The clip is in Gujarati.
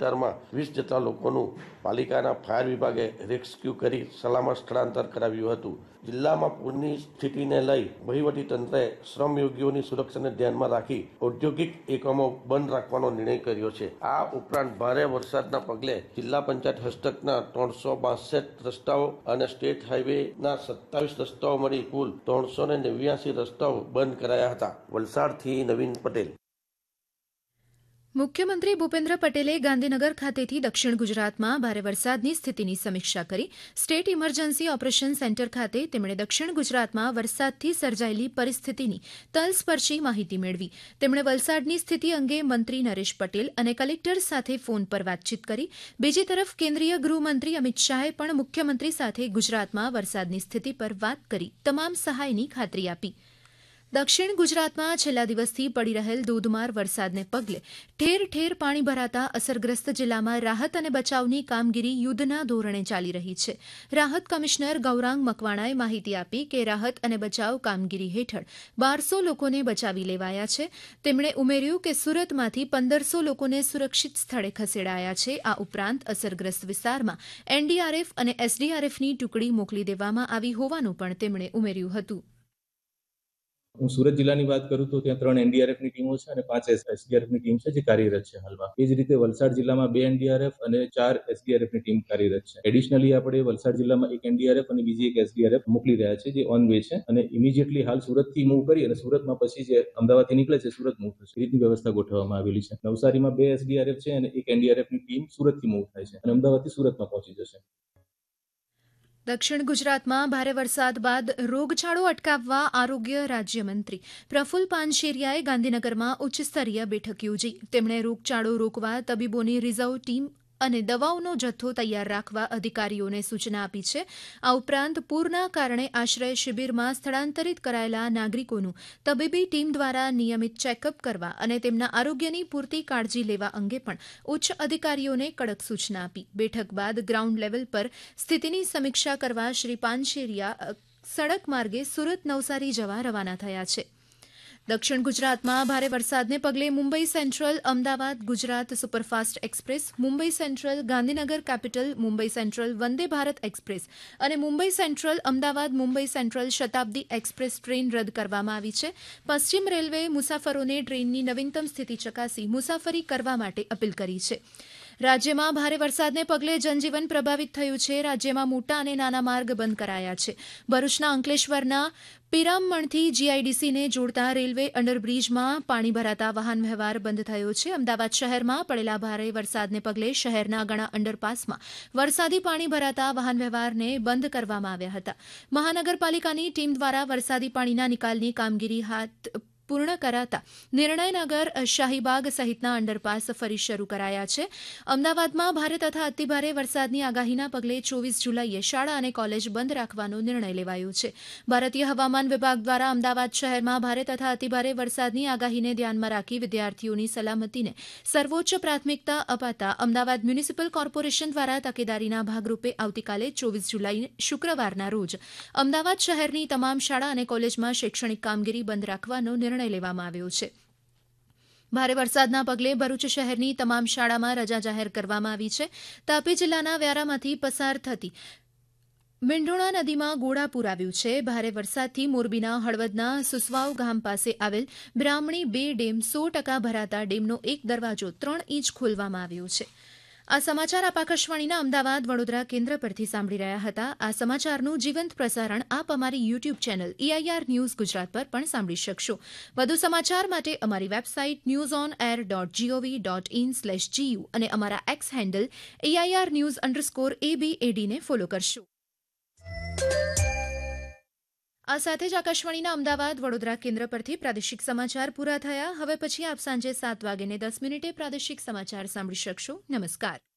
વિસ્તારમાં 20 જેટલા લોકોનું પાલિકાના ફાયર વિભાગે રેસ્ક્યુ કરી સલામત સ્થળાંતર કરાવ્યું હતું. જિલ્લામાં પૂરની સ્થિતિને લઈ વહીવટીતંત્રએ શ્રમયોગીઓની સુરક્ષાને ધ્યાનમાં રાખી ઔદ્યોગિક એકમો બંધ રાખવાનો નિર્ણય કર્યો છે. આ ઉપરાંત ભારે વરસાદના પગલે જિલ્લા પંચાયત હસ્તકના 362 રસ્તાઓ અને સ્ટેટ હાઈવેના 27 રસ્તાઓ મળી કુલ 389 રસ્તાઓ બંધ કરાયા હતા. વલસાડથી નવીન પટેલ. મુખ્યમંત્રી ભૂપેન્દ્ર પટેલે ગાંધીનગર ખાતેથી દક્ષિણ ગુજરાતમાં ભારે વરસાદની સ્થિતિની સમીક્ષા કરી. સ્ટેટ ઇમરજન્સી ઓપરેશન સેન્ટર ખાતે તેમણે દક્ષિણ ગુજરાતમાં વરસાદથી સર્જાયેલી પરિસ્થિતિની તલસ્પર્શી માહિતી મેળવી. તેમણે વલસાડની સ્થિતિ અંગે મંત્રી નરેશ પટેલ અને કલેક્ટર સાથે ફોન પર વાતચીત કરી. બીજી તરફ કેન્દ્રીય ગૃહમંત્રી અમિત શાહે પણ મુખ્યમંત્રી સાથે ગુજરાતમાં વરસાદની સ્થિતિ પર વાત કરી તમામ સહાયની ખાતરી આપી. દક્ષિણ ગુજરાતમાં છેલ્લા દિવસથી પડી રહેલ ધોધમાર વરસાદને પગલે ઠેર ઠેર પાણી ભરાતા અસરગ્રસ્ત જિલ્લામાં રાહત અને બચાવની કામગીરી યુદ્ધના ધોરણે ચાલી રહી છે. રાહત કમિશનર ગૌરાંગ મકવાણાએ માહિતી આપી કે રાહત અને બચાવ કામગીરી હેઠળ 1200 લોકોને બચાવી લેવાયા છે. તેમણે ઉમેર્યું કે સુરતમાંથી 1500 લોકોને સુરક્ષિત સ્થળે ખસેડાયા છે. આ ઉપરાંત અસરગ્રસ્ત વિસ્તારમાં એનડીઆરએફ અને એસડીઆરએફની ટુકડી મોકલી દેવામાં આવી હોવાનું પણ તેમણે ઉમેર્યું હતું. હું સુરત જિલ્લાની વાત કરું તો ત્યાં 3 એનડીઆરએફની ટીમો છે અને 5 એસડીઆરએફની ટીમ છે જે કાર્યરત છે હાલમાં. એ જ રીતે વલસાડ જિલ્લામાં 2 એનડીઆરએફ અને 4 એસડીઆરએફની ટીમ કાર્યરત છે. એડિશનલી આપણે વલસાડ જિલ્લામાં 1 એનડીઆરએફ અને બીજી 1 એસડીઆરએફ મોકલી રહ્યા છે જે ઓન વે છે અને ઇમિડિયેટલી હાલ સુરતથી મૂવ કરી અને સુરતમાં પછી જે અમદાવાદથી નીકળે છે સુરત મૂવ થશે. એ રીતની વ્યવસ્થા ગોઠવવામાં આવેલી છે. નવસારીમાં 2 એસડીઆરએફ છે અને 1 એનડીઆરએફની ટીમ સુરતથી મૂવ થાય છે અને અમદાવાદથી સુરતમાં પહોંચી જશે. દક્ષિણ ગુજરાતમાં ભારે વરસાદ બાદ રોગચાળો અટકાવવા આરોગ્ય રાજ્યમંત્રી પ્રફુલ્લ પાનશેરિયાએ ગાંધીનગરમાં ઉચ્ચસ્તરીય બેઠક યોજી. તેમણે રોગચાળો રોકવા તબીબોની રિઝર્વ ટીમ અને દવાઓનો જથ્થો તૈયાર રાખવા અધિકારીઓને સૂચના આપી છે. આ ઉપરાંત પૂરના કારણે આશ્રય શિબિરમાં સ્થળાંતરિત કરાયેલા નાગરિકોનું તબીબી ટીમ દ્વારા નિયમિત ચેકઅપ કરવા અને તેમના આરોગ્યની પૂરતી કાળજી લેવા અંગે પણ ઉચ્ચ અધિકારીઓને કડક સૂચના આપી. બેઠક બાદ ગ્રાઉન્ડ લેવલ પર સ્થિતિની સમીક્ષા કરવા શ્રી પાનશેરિયા સડક માર્ગે સુરત નવસારી જવા રવાના થયા છે. દક્ષિણ ગુજરાતમાં ભારે વરસાદને પગલે Mumbai central Ahmedabad Gujarat superfast express, Mumbai central Gandhinagar capital, Mumbai central Vande Bharat express અને મુંબઈ સેન્ટ્રલ અમદાવાદ મુંબઈ સેન્ટ્રલ શતાબ્દી એક્સપ્રેસ ટ્રેન રદ કરવામાં આવી છે. પશ્ચિમ રેલવેએ મુસાફરોને ટ્રેનની નવીનતમ સ્થિતિ ચકાસી મુસાફરી કરવા માટે અપીલ કરી છે. રાજ્યમાં ભારે વરસાદને પગલે જનજીવન પ્રભાવિત થયું છે. રાજ્યમાં મોટા અને નાના માર્ગ બંધ કરાયા છે. ભરૂચના અંકલેશ્વરના પિરામણથી જીઆઈડીસીને જોડતા રેલવે અંડરબ્રિજમાં પાણી ભરાતા વાહન વ્યવહાર બંધ થયો છે. અમદાવાદ શહેરમાં પડેલા ભારે વરસાદને પગલે શહેરના ઘણા અંડરપાસમાં વરસાદી પાણી ભરાતા વાહન વ્યવહારને બંધ કરવામાં આવ્યા હતા. મહાનગરપાલિકાની ટીમ દ્વારા વરસાદી પાણીના નિકાલની કામગીરી હાથ પૂર્ણ કરાતા નિર્ણયનગર, શાહીબાગ સહિતના અંડરપાસ ફરી શરૂ કરાયા છે. અમદાવાદમાં ભારે તથા અતિભારે વરસાદની આગાહીના પગલે 24 જુલાઈએ શાળા અને કોલેજ બંધ રાખવાનો નિર્ણય લેવાયો છે. ભારતીય હવામાન વિભાગ દ્વારા અમદાવાદ શહેરમાં ભારે તથા અતિભારે વરસાદની આગાહીને ધ્યાનમાં રાખી વિદ્યાર્થીઓની સલામતીને સર્વોચ્ચ પ્રાથમિકતા અપાતા અમદાવાદ મ્યુનિસિપલ કોર્પોરેશન દ્વારા તકેદારીના ભાગરૂપે આવતીકાલે 24 જુલાઈ શુક્રવારના રોજ અમદાવાદ શહેરની તમામ શાળા અને કોલેજમાં શૈક્ષણિક કામગીરી બંધ રાખવાનો નિર્ણય લેવામાં આવ્યો છે. ભારે વરસાદના પગલે ભરૂચ શહેરની તમામ શાળામાં રજા જાહેર કરવામાં આવી છે. તાપી જિલ્લાના વ્યારામાંથી પસાર થતી મીંઢોણા નદીમાં ઘોડાપૂર આવ્યું છે. ભારે વરસાદથી મોરબીના હળવદના સુસવાવ ગામ પાસે આવેલ બ્રાહ્મણી 2 ડેમ 100% ભરાતા ડેમનો એક દરવાજો 3 ઇંચ ખોલવામાં આવ્યો છે. આ સમાચાર આપ આકાશવાણીના અમદાવાદ વડોદરા કેન્દ્ર પરથી સાંભળી રહ્યા હતા. આ સમાચારનું જીવંત પ્રસારણ આપ અમારી YouTube channel EIR news Gujarat પર પણ સાંભળી શકશો. વધુ સમાચાર માટે અમારી વેબસાઇટ newsonair.gov.in/gu અને અમારા એક્સ હેન્ડલ AIR_news_ABAD ને ફોલો કરશો. આ સાથે જ આકાશવાણીના અમદાવાદ વડોદરા કેન્દ્ર પરથી પ્રાદેશિક સમાચાર પૂરા થયા. હવે પછી આપ સાંજે 7:10 પ્રાદેશિક સમાચાર સાંભળી શકશો. નમસ્કાર.